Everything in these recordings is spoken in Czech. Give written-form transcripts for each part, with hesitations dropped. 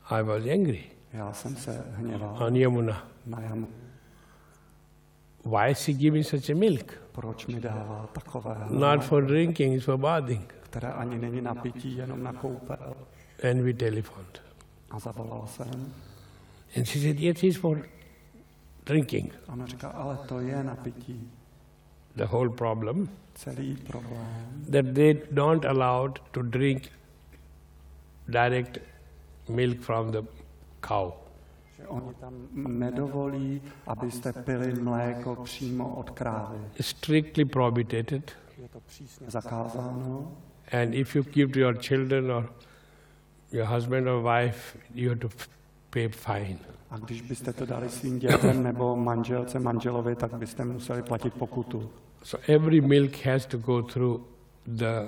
I was angry Já jsem se hněval on Yamuna. na Jamu. Why is he giving such a milk? Proč mi dává takové, Not for drinking, it's for bathing. které ani není na pití, jenom na koupel? And we telephoned. A zavolal jsem. And she said, yes, it's for drinking. A ona říká, ale to je na pití. The whole problem, Celý problém, that they don't allow to drink direct milk from the cow. že oni tam nedovolí, abyste pili mléko přímo od krávy. Strictly prohibited. Je to přísně zakázáno. And if you give to your children or your husband or wife, you have to pay fine. A když byste to dali svým dětem nebo manželce, manželovi, tak byste museli platit pokutu. So every milk has to go through the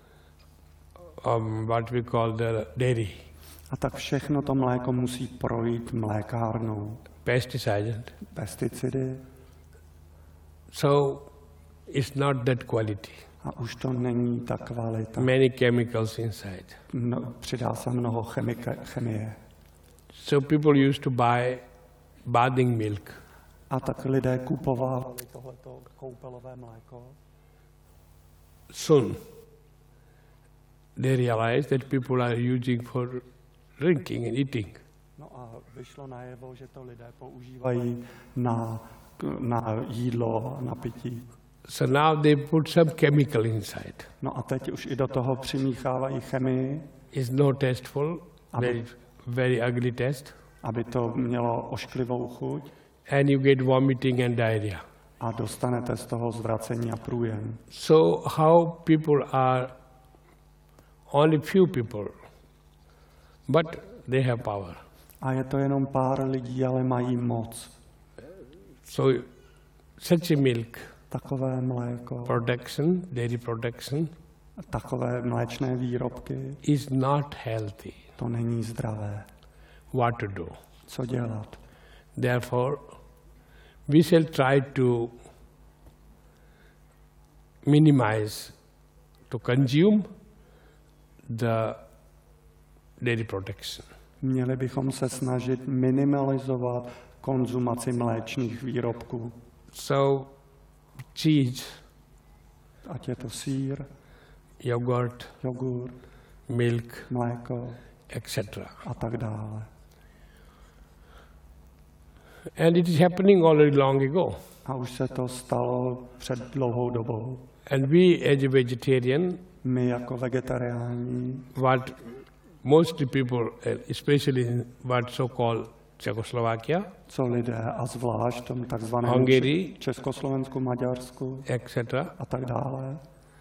what we call the dairy. A tak všechno to mléko musí projít mlékárnou. Pesticides. Pesticidy. So it's not that quality. A už to není ta kvalita. Many chemicals inside. No, přidá se mnoho chemie. So people used to buy bathing milk. A tak lidé kupovali tohleto koupelové mléko. Soon they realized that people are using for drinking and eating. No a vyšlo najevo, že to lidé používají na jídlo, na pití. So now they put some chemical inside. No a teď už i do toho přimíchávají chemii. It's no tasteful, very ugly taste. Aby to mělo ošklivou chuť. And you get vomiting and diarrhea. A dostanete z toho zvracení a průjem. So how people are, only few people, but they have power. A je to jenom pár lidí, ale mají moc. So such a milk, takové mléko, production, dairy production, takové mléčné výrobky, is not healthy. to není zdravé. What to do? Co dělat? Therefore, we shall try to minimize, to consume the dairy production. Měli bychom se snažit minimalizovat konzumaci mléčných výrobků. So, cheese, Ať je to sýr, yogurt, milk, mléko etc. a tak dále. And it is happening already long ago. A už se to stalo před dlouhou dobou. And we as a vegetarian, My jako vegetariáni, what most people, especially in what so-called Czechoslovakia, co lidé a zvlášť v tom takzvaném Hungary, Československu, Maďarsku etc., a tak dále,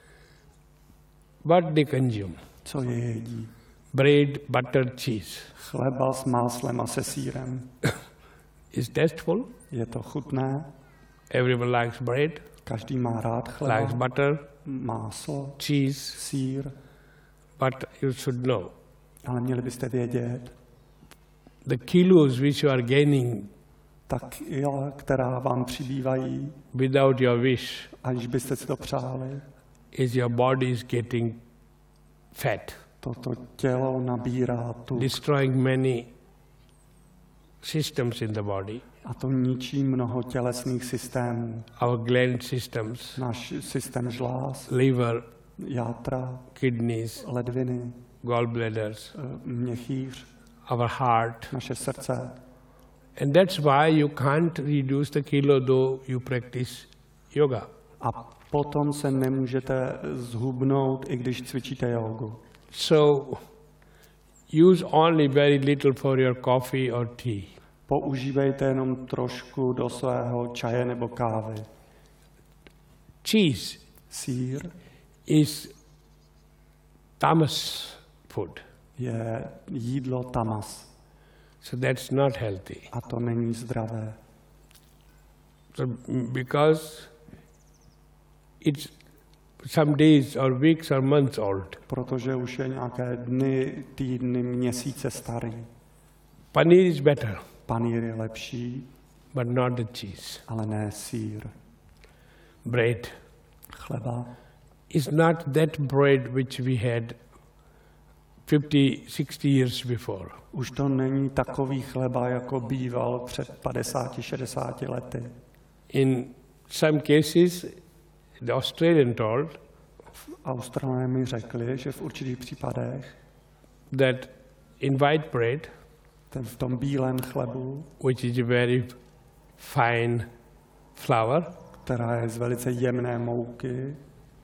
what they consume? co je jedí. Bread, butter, cheese. Chleba s máslem a se sýrem. Is tasteful. Je to chutné, Everyone likes bread, každý má rád likes chleba, butter, máslo, cheese, sýr, but you should know ale měli byste vědět, the kilos which you are gaining tak kila, která vám přibývají, without your wish, aniž byste si to přáli, is your body is getting fat, toto tělo nabírá tuk destroying many systems in the body, a to ničí mnoho tělesných systémů. our gland systems, Náš systém žláz, liver, játra, kidneys, ledviny, gallbladders, měchýř, our heart. naše srdce. And that's why you can't reduce the kilo though you practice yoga. A potom se nemůžete zhubnout, i když cvičíte jogu. So use only very little for your coffee or tea. Používejte jenom trošku do svého čaje nebo kávy. Cheese Sýr is tamas food. je jídlo tamas So that's not healthy. a to není zdravé. So because it's some days or weeks or months old. Protože už je nějaké dny, týdny, měsíce starý. Paneer is better, Panýr je lepší, but not the cheese. ale ne sýr. Bread Chleba is not that bread which we had 50, 60 years before. Už to není takový chleba, jako býval před 50, 60 lety. In some cases, the Australian told Australané mi řekli, že v určitých případech that in white bread, v tom bílém chlebu, which is a very fine flour, která je z velice jemné mouky,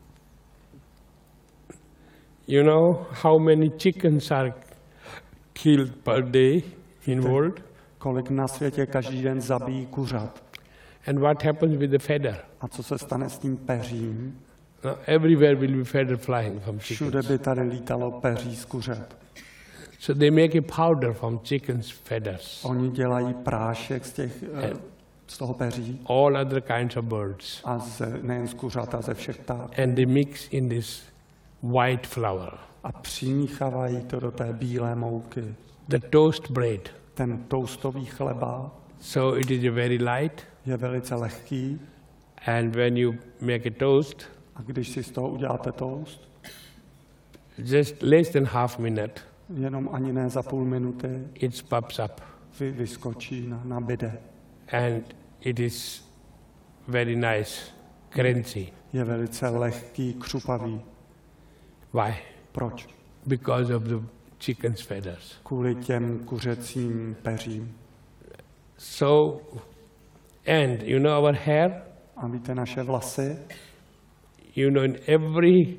you know how many chickens are killed per day in world? kolik na světě každý den zabíjí kuřat. And what happens with the feather? A co se stane s tím peřím? Now, everywhere will be feather flying from Všude chickens. by tady lítalo peří z kuřat. So they make a powder from chickens' feathers. Oni dělají prášek z toho peří All other kinds of birds. a nejen z kuřat, a ze všech ptáků. And they mix in this white flour. A přimíchávají to do té bílé mouky. The toast bread. Ten toastový chleba So it is a very light. je velice lehký And when you make a toast, a když si z toho uděláte toast, just less than half minute, jenom ani ne za půl minuty, it pops up. vyskočí na bide. And it is very nice, crunchy. Je velice lehký, křupavý. Why? Proč? Because of the chicken's feathers. Kvůli těm kuřecím peřím. So, and you know our hair? A víte, naše vlasy, You know, in every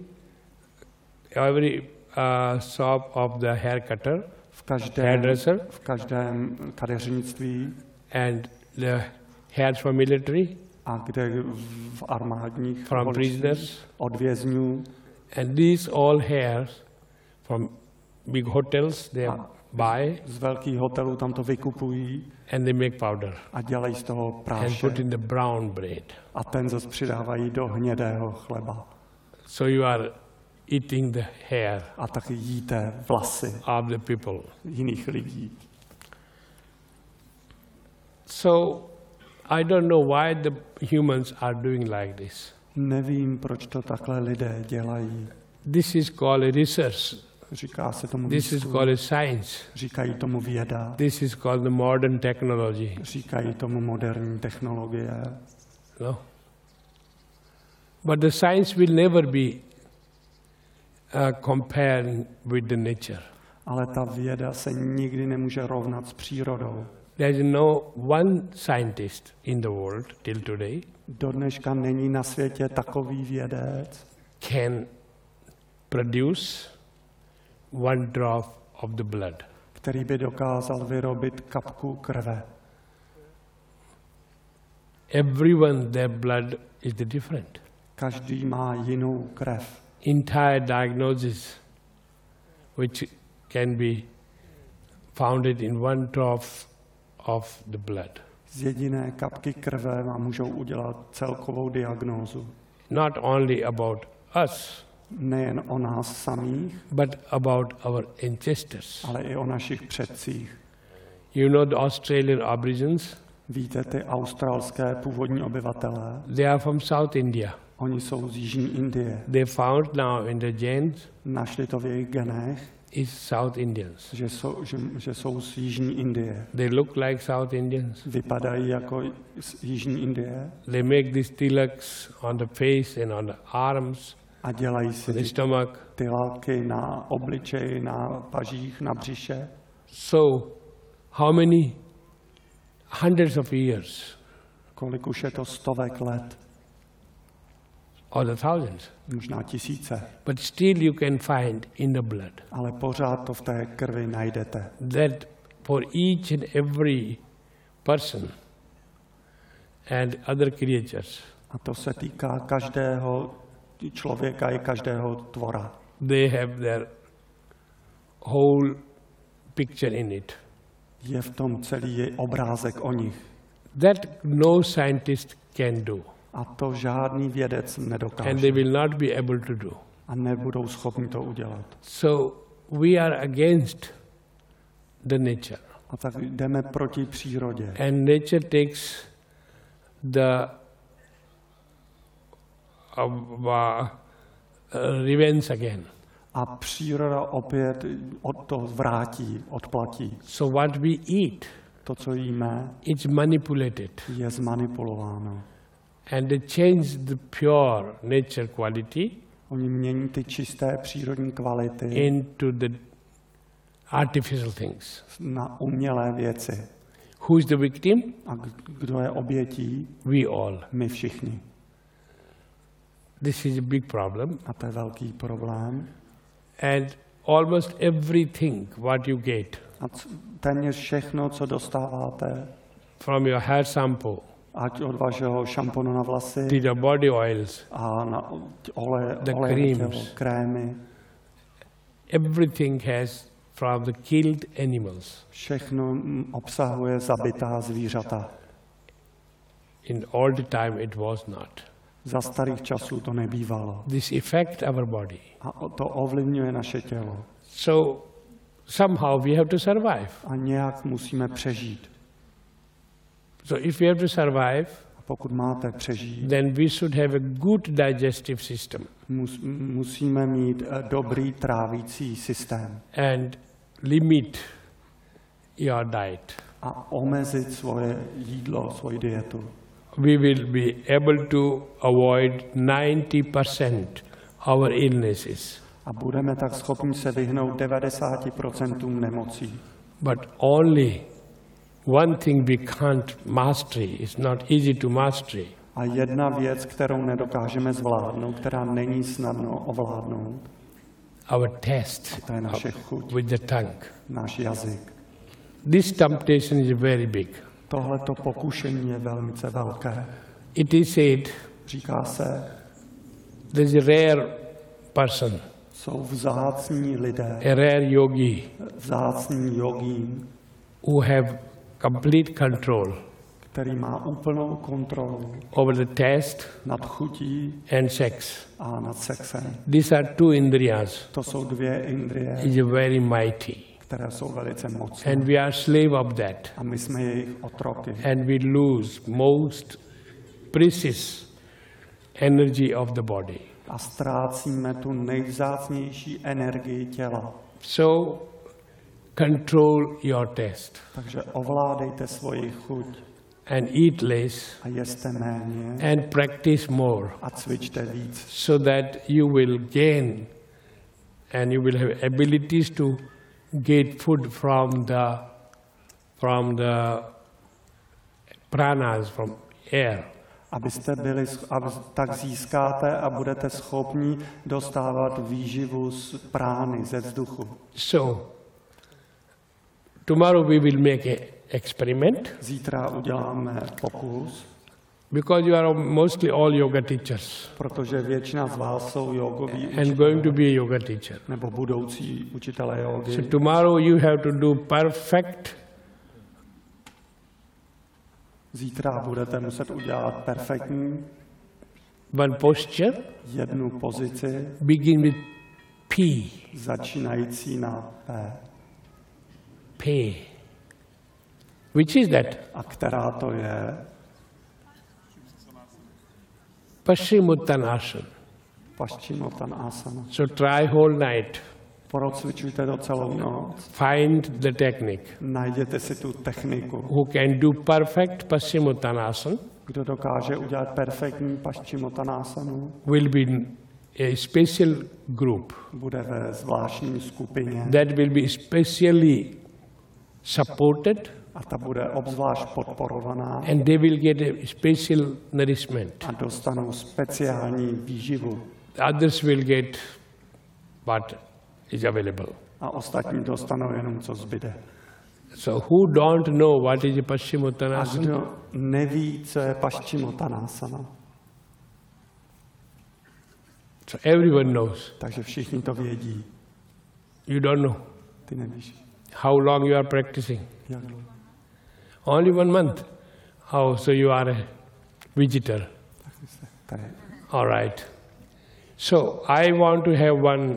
shop of the hair cutter, hairdresser, v každém kadeřnictví and the hairs for military, a kde v armádních from policích, prisoners, od vězňů, and these all hairs from big hotels they buy z velkých hotelů tam to vykupují and they make powder a dělají z toho and prášek. put in the brown bread. A ten zase přidávají do hnědého chleba. So you are eating the hair A taky jíte vlasy of the people. jiných lidí. So I don't know why the humans are doing like this. Nevím, proč to takhle lidé dělají. This is called a research. Říká se tomu This is výzkum, called a science. říkají tomu věda, This is called the modern technology. říkají tomu moderní technologie. No? But the science will never be comparing with the nature. Ale ta věda se nikdy nemůže rovnat s přírodou. There is no one scientist in the world till today Do dneška není na světě takový vědec, can produce one drop of the blood. který by dokázal vyrobit kapku krve. Everyone, their blood is different. Každý má jinou krev. Entire diagnosis, which can be founded in one drop of the blood. Z jediné kapky krve vám můžou udělat celkovou diagnózu. Not only about us, Nejen o nás samých, but about our ancestors. ale i o našich předcích. You know the Australian Aborigines? Víte, ty australské původní obyvatelé, They are from South India. oni jsou z Jižní Indie. They found now in the genes Našli to v jejich genech, is South Indians. že jsou z Jižní Indie. They look like South Indians. Vypadají jako z Jižní Indie They make these tilaks on the face and on the arms, a dělají on the si stomach. tylalky na obličeji, na pažích, na břiše. So, how many hundreds of years Kolik už je to stovek let, or the thousands? možná tisíce, But still you can find in the blood ale pořád to v té krvi najdete. that for each and every person and other creatures, A to se týká každého člověka i každého tvora. they have their whole picture in it. Je v tom celý obrázek o nich. That no scientist can do, A to žádný vědec and they nedokáže. will not be able to do. A nebudou schopni to udělat. So we are against the nature, A tak jdeme proti přírodě. and nature takes the revenge again. A příroda opět od to vrátí, odplatí. So what we eat, To, co jíme, it's manipulated. je zmanipulováno. And they change the pure nature quality Oni mění ty čisté přírodní kvality into the artificial things. na umělé věci. Who is the victim? A kdo je obětí? We all. My všichni. This is a big problem. A to je velký problém. And almost everything what you get A téměř všechno, co dostáváte, from your hair shampoo ať od vašeho šamponu na vlasy to the body oils, a na oleje The na tělo, creams. krémy, everything has from the killed animals. všechno obsahuje zabitá zvířata. In all the time it was not. Za starých časů to nebývalo. This affect our body. A to ovlivňuje naše tělo. So somehow we have to survive. A nějak musíme přežít. So if we have to survive, A pokud máte přežít, then we should have a good digestive system musíme mít dobrý trávící systém and limit your diet. a omezit svoje jídlo, svoji dietu. We will be able to avoid 90% our illnesses. A budeme tak schopni se vyhnout 90% nemocí. But only one thing we can't master, it's not easy to master. A jedna věc, kterou nedokážeme zvládnout, která není snadno ovládnout, Our taste to je naše chuť, with the tongue. náš jazyk. This temptation is very big. Tohleto pokušení je velmi velké. It is said Říká se, there's a rare person, jsou vzácní lidé, a rare yogi vzácní jogín, who have complete control který má úplnou kontrolu over the taste nad chutí and sex. a nad sexem. These are two indriyas. To jsou dvě indrie, Is very mighty. které jsou velice mocné. And we are slave of that. A my jsme jejich otroky. And we lose most precious energy of the body. A ztrácíme tu nejvzácnější energii těla. So control your taste Takže ovládejte svoji chuť and eat less a jeste méně and practice more a cvičte víc, so that you will gain and you will have abilities to get food from the pranas, from air. abyste byli, tak získáte a budete schopni dostávat výživu z prány, ze vzduchu. So tomorrow we will make an experiment Zítra uděláme pokus, because you are mostly all yoga teachers protože většina z vás jsou jogoví and going to be a yoga teacher. nebo budoucí učitelé So jogy. tomorrow you have to do perfect Zítra budete muset udělat perfektní one posture, jednu pozici, begin with P, začínající na P. P. Which is that? A která to je? Paschimottanasana. Paschimottanasana. So try whole night. Procvičujte to celou noc. Find the technique. Najděte si tu techniku. Who can do perfect Paschimottanasana Kdo dokáže udělat perfektní Paschimottanasanu, will be a special group bude ve zvláštní skupině that will be specially supported a ta bude obzvlášť podporovaná and they will get a special nourishment. a dostanou speciální výživu. Others will get what is available. A ostatní dostanou jenom, co zbyde. So who don't know what is a A Paschimottanasana? kdo neví, co je Paschimottanasana, So everyone knows. takže všichni to vědí. You don't know. Ty nevíš. How long you are practicing? Jak dlouho? Only 1 month. Oh, so you are a visitor. To je. All right. So I want to have one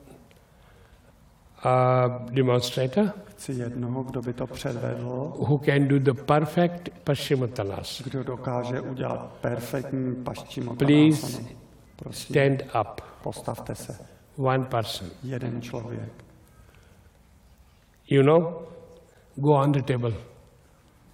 demonstrator Chci jednoho, kdo by to předvedl, who can do the perfect Paschimottanasana. kdo dokáže udělat perfektní Please Paschimottanasanu. Prosím, stand up. postavte se. one person. Jeden člověk. You know, go on the table.